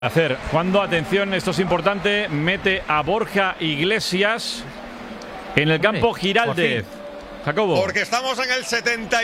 Cuando, atención, esto es importante, mete a Borja Iglesias en el campo Giraldez. Jacobo. Porque estamos en el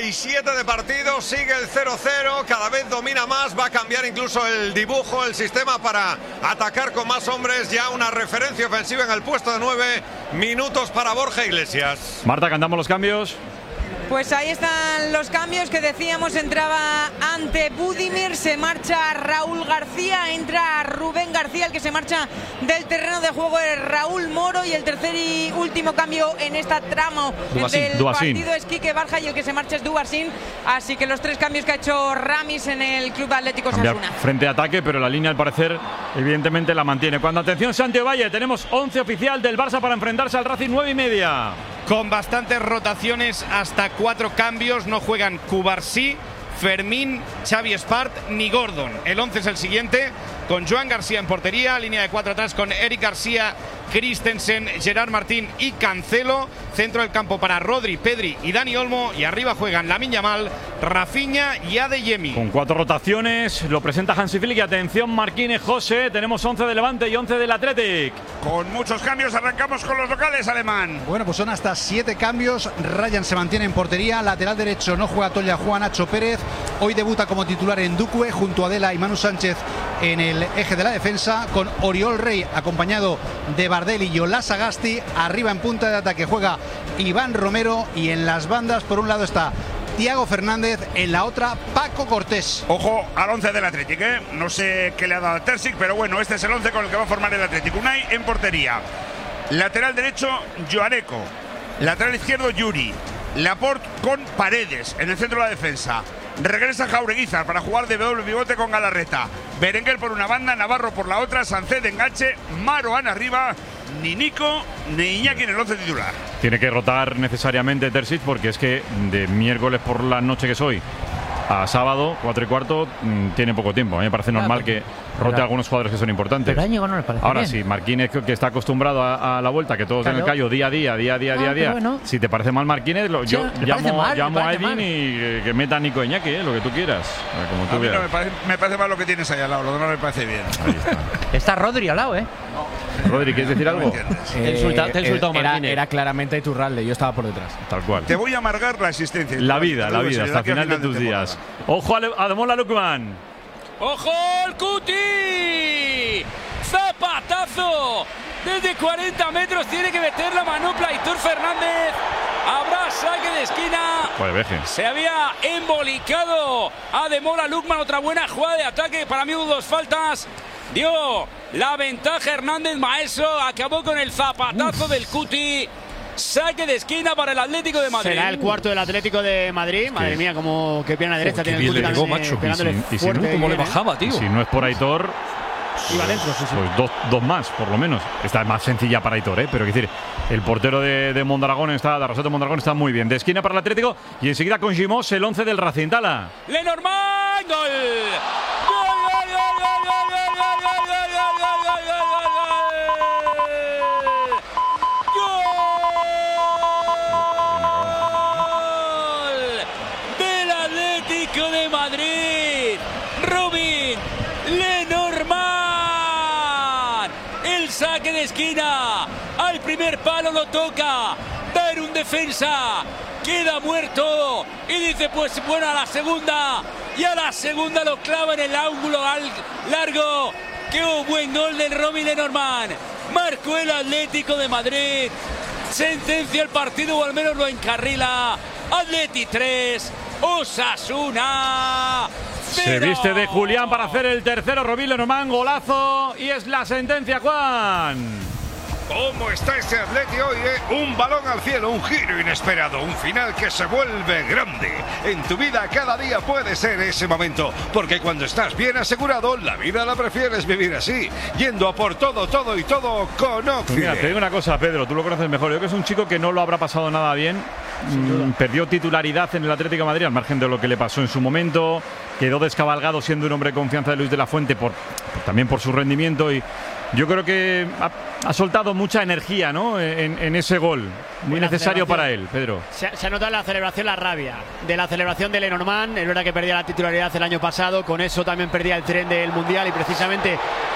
77 de partido, sigue el 0-0, cada vez domina más, va a cambiar incluso el dibujo, el sistema para atacar con más hombres, ya una referencia ofensiva en el puesto de 9 minutos para Borja Iglesias. Marta, cantamos los cambios. Pues ahí están los cambios que decíamos. Entraba ante Budimir, se marcha Raúl García, entra Rubén García, el que se marcha del terreno de juego es Raúl Moro, y el tercer y último cambio en esta tramo del partido es Quique Barja, y el que se marcha es Dubarsín. Así que los tres cambios que ha hecho Ramis en el Club Atlético Osasuna. Frente a ataque, pero la línea al parecer evidentemente la mantiene. Cuando, atención, Santi Valle, tenemos 11 oficial del Barça para enfrentarse al Racing 9:30. Con bastantes rotaciones, hasta 4 cambios. No juegan Cubarsí, Fermín, Xavi Espart ni Gordon. El 11 es el siguiente, con Joan García en portería, línea de 4 atrás con Eric García, Christensen, Gerard Martín y Cancelo. Centro del campo para Rodri, Pedri y Dani Olmo, y arriba juegan Lamine Yamal, Rafinha y Adeyemi. Con 4 rotaciones, lo presenta Hansi Flick. Y atención, Marquínez, José, tenemos 11 del Levante y 11 del Athletic. Con muchos cambios, arrancamos con los locales, Alemán. Bueno, pues son hasta 7 cambios. Ryan se mantiene en portería, lateral derecho no juega Toya, juega Nacho Pérez. Hoy debuta como titular en Duque, junto a Adela y Manu Sánchez en el eje de la defensa, con Oriol Rey acompañado de Bardel y Yolas Sagasti. Arriba en punta de ataque juega Iván Romero, y en las bandas por un lado está Thiago Fernández, en la otra Paco Cortés. Ojo al 11 del Athletic, ¿eh? No sé qué le ha dado a Terzic, pero bueno, este es el 11 con el que va a formar el Athletic. Unai en portería, lateral derecho Joaneco, lateral izquierdo Yuri, Laporte con Paredes en el centro de la defensa. Regresa Jaureguizar para jugar de doble pivote con Galarreta. Berenguer por una banda, Navarro por la otra, Sánchez de enganche, Marouane arriba. Ni Nico ni Iñaki en el 11 titular. Tiene que rotar necesariamente Terzic, porque es que de miércoles por la noche que soy a sábado, 4:15, tiene poco tiempo. A mí me parece normal que rote a algunos jugadores que son importantes. Pero Íñigo no les parece Ahora bien. Sí, Marquínez, que está acostumbrado a la vuelta, que todos en el callo día a día. Bueno. Si te parece mal Marquínez, yo llamo a Edin y que meta a Nico Iñaki, lo que tú quieras. Como tú a mí veas. No me parece mal lo que tienes ahí al lado, lo demás me parece bien. Ahí está. Está Rodri al lado, ¿eh? Rodri, ¿quieres decir algo? Te he insultado Martínez. Era claramente Iturralde, yo estaba por detrás. Tal cual. Te voy a amargar la existencia. La vida, hasta el final de tus días. Ojo a Ademola Lookman. ¡Ojo el Cuti! ¡Zapatazo! Desde 40 metros tiene que meter la manopla Aitor Fernández. Habrá saque de esquina. Se había embolicado Ademola Lookman. Otra buena jugada de ataque. Para mí hubo 2 faltas. Dio la ventaja Hernández Maeso. Acabó con el zapatazo del Cuti. Saque de esquina para el Atlético de Madrid. Será el cuarto del Atlético de Madrid. Madre mía, como que pierna derecha tiene el Cuti también, pegándole fuerte. ¿Cómo le bajaba, tío? Y si no es por Aitor, iba dentro, sí. Pues dos más, por lo menos. Esta es más sencilla para Aitor, pero es decir, el portero de Mondragón está, de Arrasate Mondragón, está muy bien. De esquina para el Atlético, y enseguida con Gimos, el 11 del Racing. Tala. Lenormand, gol. De Madrid, Robin Lenormand, el saque de esquina, al primer palo lo toca, ver un defensa, queda muerto y dice pues bueno a la segunda, y a la segunda lo clava en el ángulo largo. Qué buen gol de Robin Lenormand, marcó el Atlético de Madrid, sentencia el partido o al menos lo encarrila. Atleti 3, Osasuna 0. Se viste de Julián para hacer el tercero. Robin Lenormand, golazo, y es la sentencia, Juan. ¿Cómo está este Atleti hoy? Un balón al cielo, un giro inesperado, un final que se vuelve grande. En tu vida cada día puede ser ese momento, porque cuando estás bien asegurado, la vida la prefieres vivir así, yendo a por todo y todo con Occident. Mira, te digo una cosa, Pedro, tú lo conoces mejor. Yo creo que es un chico que no lo habrá pasado nada bien. Perdió titularidad en el Atlético de Madrid, al margen de lo que le pasó en su momento. quedó descabalgado siendo un hombre de confianza de Luis de la Fuente también por su rendimiento, y yo creo que ha soltado mucha energía, ¿no? en ese gol. Muy necesario para él, Pedro. Se ha notado en la celebración la rabia de la celebración de Lenormand. Es verdad que perdía la titularidad el año pasado, con eso también perdía el tren del Mundial, y precisamente